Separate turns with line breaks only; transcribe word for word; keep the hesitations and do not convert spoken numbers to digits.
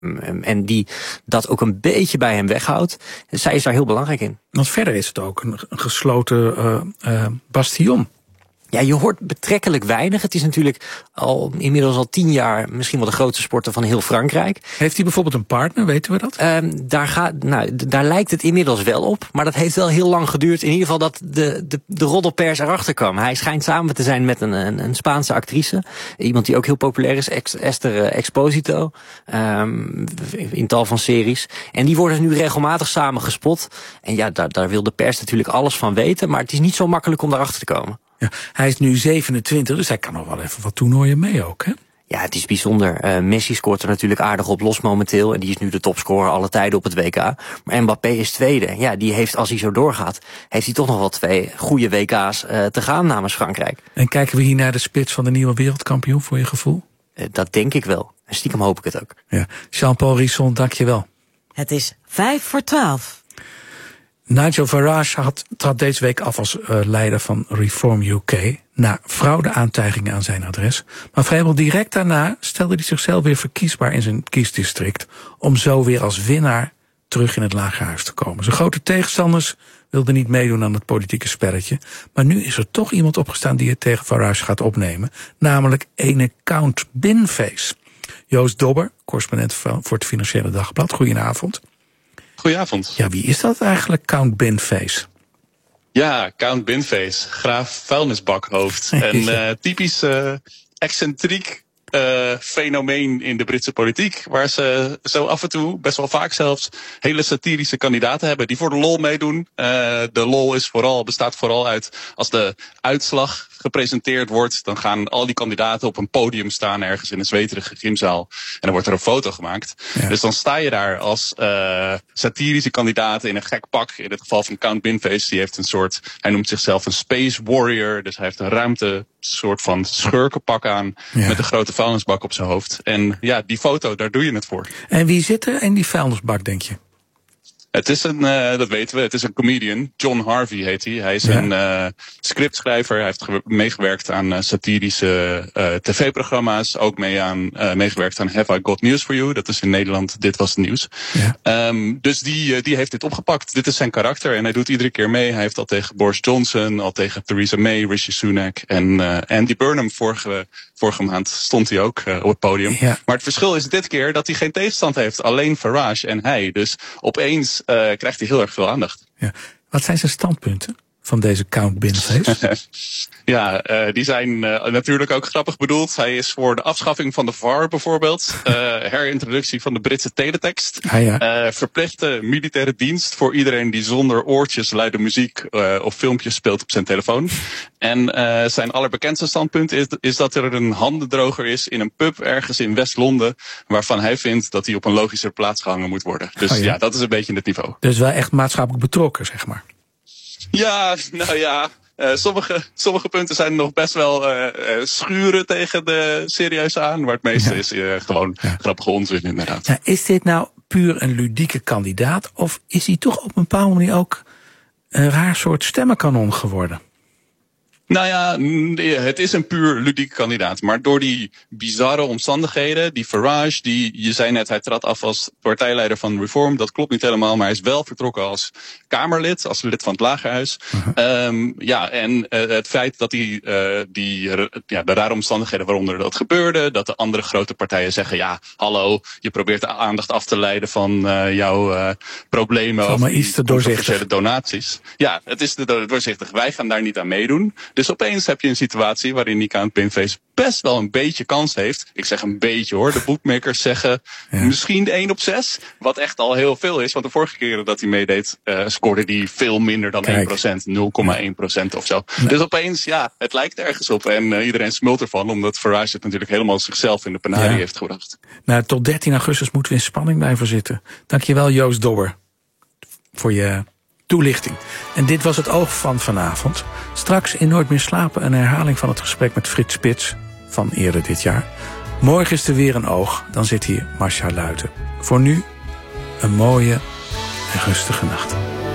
En die dat ook een beetje bij hem weghoudt. Zij is daar heel belangrijk in.
Want verder is het ook een, een gesloten uh, uh, bastion.
Ja, je hoort betrekkelijk weinig. Het is natuurlijk al inmiddels al tien jaar misschien wel de grootste sporter van heel Frankrijk.
Heeft hij bijvoorbeeld een partner, weten we dat?
Um, daar, gaat, nou, d- daar lijkt het inmiddels wel op. Maar dat heeft wel heel lang geduurd. In ieder geval dat de, de, de roddelpers erachter kwam. Hij schijnt samen te zijn met een, een, een Spaanse actrice. Iemand die ook heel populair is, Ex, Esther Exposito. Um, in tal van series. En die worden nu regelmatig samen gespot. En ja, daar, daar wil de pers natuurlijk alles van weten. Maar het is niet zo makkelijk om daarachter te komen.
Ja, hij is nu zevenentwintig, dus hij kan nog wel even wat toernooien mee ook, hè?
Ja, het is bijzonder. Uh, Messi scoort er natuurlijk aardig op los momenteel. En die is nu de topscorer alle tijden op het W K. Maar Mbappé is tweede. Ja, die heeft, als hij zo doorgaat, heeft hij toch nog wel twee goede W K's uh, te gaan namens Frankrijk.
En kijken we hier naar de spits van de nieuwe wereldkampioen, voor je gevoel?
Uh, dat denk ik wel. En stiekem hoop ik het ook.
Ja. Jean-Paul Risson, dank je wel.
Het is vijf voor twaalf.
Nigel Farage had, trad deze week af als uh, leider van Reform U K... na fraudeaantijgingen aan zijn adres. Maar vrijwel direct daarna stelde hij zichzelf weer verkiesbaar in zijn kiesdistrict... om zo weer als winnaar terug in het Lagerhuis te komen. Zijn grote tegenstanders wilden niet meedoen aan het politieke spelletje... maar nu is er toch iemand opgestaan die het tegen Farage gaat opnemen... namelijk ene Count Binface. Joost Dobber, correspondent voor het Financiële Dagblad. Goedenavond.
Goedenavond.
Ja, wie is dat eigenlijk, Count Binface?
Ja, Count Binface, graaf vuilnisbakhoofd. Een uh, typisch uh, excentriek uh, fenomeen in de Britse politiek. Waar ze zo af en toe, best wel vaak zelfs, hele satirische kandidaten hebben die voor de lol meedoen. Uh, de lol is vooral, bestaat vooral uit als de uitslag gepresenteerd wordt, dan gaan al die kandidaten op een podium staan ergens in een zweterige gymzaal. En dan wordt er een foto gemaakt. Ja. Dus dan sta je daar als uh, satirische kandidaat in een gek pak. In het geval van Count Binface, die heeft een soort, hij noemt zichzelf een space warrior. Dus hij heeft een ruimte soort van schurkenpak aan, ja, met een grote vuilnisbak op zijn hoofd. En ja, die foto, daar doe je het voor.
En wie zit er in die vuilnisbak, denk je?
Het is een, uh, dat weten we, het is een comedian. John Harvey heet hij. Hij is ja. een uh, scriptschrijver. Hij heeft ge- meegewerkt aan uh, satirische uh, tv-programma's. Ook mee aan, uh, meegewerkt aan Have I Got News For You. Dat is in Nederland Dit Was Het Nieuws. Ja. Um, dus die, uh, die heeft dit opgepakt. Dit is zijn karakter en hij doet iedere keer mee. Hij heeft al tegen Boris Johnson, al tegen Theresa May, Rishi Sunak en uh, Andy Burnham vorige, vorige maand stond hij ook uh, op het podium. Ja. Maar het verschil is dit keer dat hij geen tegenstand heeft. Alleen Farage en hij. Dus opeens Uh, krijgt hij heel erg veel aandacht.
Ja. Wat zijn zijn standpunten van deze Count Binface?
Ja, uh, die zijn uh, natuurlijk ook grappig bedoeld. Hij is voor de afschaffing van de V A R bijvoorbeeld. Uh, herintroductie van de Britse teletext.
Ah, ja.
uh, verplichte militaire dienst voor iedereen die zonder oortjes luide muziek uh, of filmpjes speelt op zijn telefoon. En uh, zijn allerbekendste standpunt is, is dat er een handendroger is in een pub ergens in West-Londen, waarvan hij vindt dat hij op een logische plaats gehangen moet worden. Dus oh, ja. ja, dat is een beetje het niveau.
Dus wel echt maatschappelijk betrokken, zeg maar.
Ja, nou ja. Uh, sommige, sommige punten zijn nog best wel uh, uh, schuren tegen de serieuze aan. Maar het meeste ja. is uh, gewoon ja. grappige onzin inderdaad.
Ja, is dit nou puur een ludieke kandidaat? Of is hij toch op een bepaalde manier ook een raar soort stemmenkanon geworden?
Nou ja, het is een puur ludieke kandidaat. Maar door die bizarre omstandigheden, die Farage, die, je zei net, hij trad af als partijleider van Reform. Dat klopt niet helemaal, maar hij is wel vertrokken als Kamerlid, als lid van het Lagerhuis. Uh-huh. Um, ja, en uh, het feit dat die, uh, die, ja, de rare omstandigheden waaronder dat gebeurde, dat de andere grote partijen zeggen, ja, hallo, je probeert de aandacht af te leiden van uh, jouw uh, problemen
of die
controversiële donaties. Ja, het is de doorzichtig. Wij gaan daar niet aan meedoen. Dus opeens heb je een situatie waarin die Count Binface best wel een beetje kans heeft. Ik zeg een beetje hoor. De bookmakers zeggen ja. misschien één op zes. Wat echt al heel veel is. Want de vorige keren dat hij meedeed, uh, scoorde hij veel minder dan Kijk. één procent. nul komma één procent of zo. Nee. Dus opeens, ja, het lijkt ergens op. En uh, iedereen smult ervan. Omdat Farage het natuurlijk helemaal zichzelf in de penarie ja. heeft gebracht.
Nou, tot dertien augustus moeten we in spanning blijven zitten. Dankjewel Joost Dobber. Voor je toelichting. En dit was het oog van vanavond. Straks in Nooit meer slapen een herhaling van het gesprek met Frits Spits van eerder dit jaar. Morgen is er weer een oog. Dan zit hier Marcia Luiten. Voor nu een mooie en rustige nacht.